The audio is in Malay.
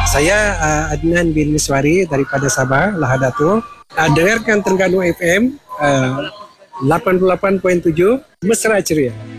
Saya Adnan bin Miswari daripada Sabah, Lahadatul. Dengarkan Terengganu FM 88.7 Mesra Ceria.